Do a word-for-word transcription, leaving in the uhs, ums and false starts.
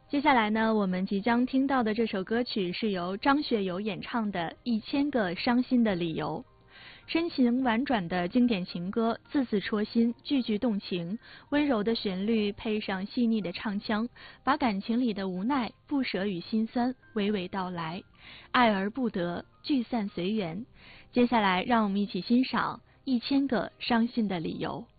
接下来呢，我们即将听到的这首歌曲是由张学友演唱的《一千个伤心的理由》。深情婉转的经典情歌，字字戳心，句句动情。温柔的旋律配上细腻的唱腔，把感情里的无奈、不舍与心酸娓娓道来。爱而不得，聚散随缘。接下来，让我们一起欣赏《一千个伤心的理由》。